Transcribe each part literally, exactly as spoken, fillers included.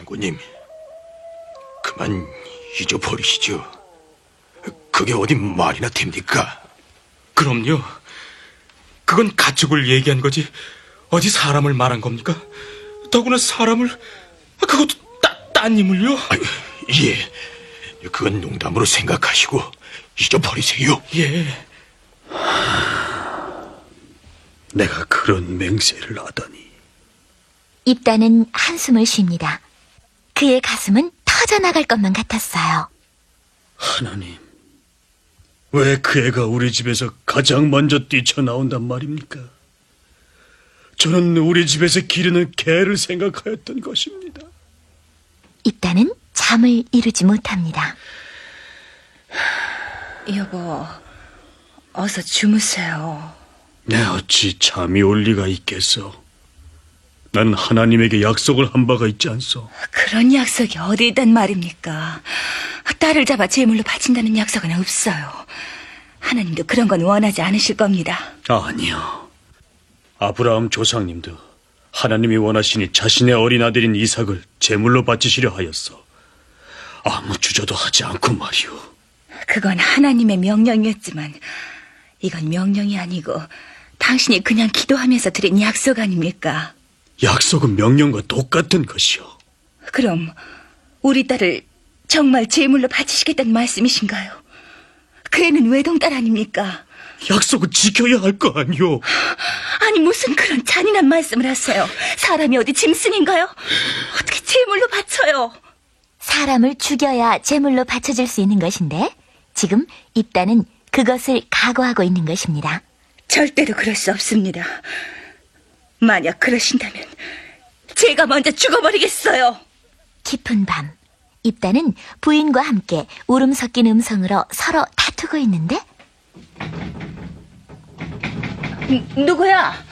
장군님, 그만 잊어버리시죠. 그게 어디 말이나 됩니까? 그럼요. 그건 가축을 얘기한 거지 어디 사람을 말한 겁니까? 더구나 사람을, 그것도 따, 따님을요? 아, 예, 그건 농담으로 생각하시고 잊어버리세요. 예. 내가 그런 맹세를 하다니. 입다는 한숨을 쉽니다. 그의 가슴은 터져나갈 것만 같았어요. 하나님, 왜 그 애가 우리 집에서 가장 먼저 뛰쳐나온단 말입니까? 저는 우리 집에서 기르는 개를 생각하였던 것입니다. 입다는 잠을 이루지 못합니다. 여보, 어서 주무세요. 내 어찌 잠이 올 리가 있겠어. 난 하나님에게 약속을 한 바가 있지 않소. 그런 약속이 어디 있단 말입니까? 딸을 잡아 제물로 바친다는 약속은 없어요. 하나님도 그런 건 원하지 않으실 겁니다. 아니요. 아브라함 조상님도 하나님이 원하시니 자신의 어린 아들인 이삭을 제물로 바치시려 하였어. 아무 주저도 하지 않고 말이오. 그건 하나님의 명령이었지만 이건 명령이 아니고 당신이 그냥 기도하면서 드린 약속 아닙니까? 약속은 명령과 똑같은 것이오. 그럼 우리 딸을 정말 제물로 바치시겠다는 말씀이신가요? 그 애는 외동딸 아닙니까? 약속은 지켜야 할 거 아니오. 아니 무슨 그런 잔인한 말씀을 하세요. 사람이 어디 짐승인가요? 어떻게 제물로 바쳐요? 사람을 죽여야 제물로 바쳐질 수 있는 것인데 지금 입다는 그것을 각오하고 있는 것입니다. 절대로 그럴 수 없습니다. 만약 그러신다면 제가 먼저 죽어버리겠어요. 깊은 밤, 입다는 부인과 함께 울음 섞인 음성으로 서로 다투고 있는데 누, 누구야?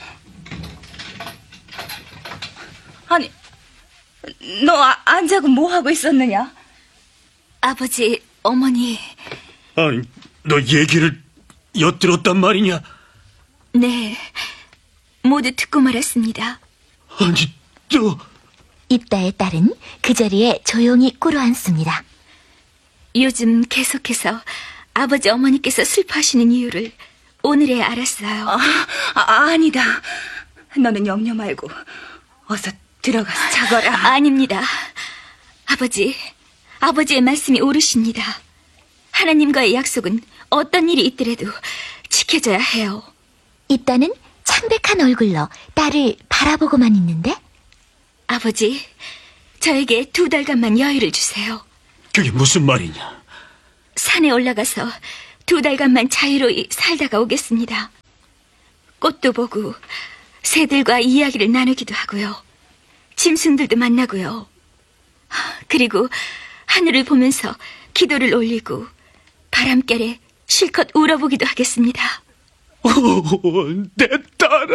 아니, 너 아, 안 자고 뭐 하고 있었느냐? 아버지, 어머니. 아니, 너 얘기를 엿들었단 말이냐? 네, 모두 듣고 말았습니다. 아니, 너... 입다의 딸은 그 자리에 조용히 꿇어앉습니다. 요즘 계속해서 아버지 어머니께서 슬퍼하시는 이유를 오늘에 알았어요. 아, 아, 아니다. 너는 염려 말고 어서 들어가서 자거라. 아닙니다. 아버지, 아버지의 말씀이 옳으십니다. 하나님과의 약속은 어떤 일이 있더라도 지켜져야 해요. 입다는 창백한 얼굴로 딸을 바라보고만 있는데 아버지, 저에게 두 달간만 여유를 주세요. 그게 무슨 말이냐? 산에 올라가서 두 달간만 자유로이 살다가 오겠습니다. 꽃도 보고 새들과 이야기를 나누기도 하고요. 짐승들도 만나고요. 그리고 하늘을 보면서 기도를 올리고 바람결에 실컷 울어보기도 하겠습니다. 오, 내 딸아.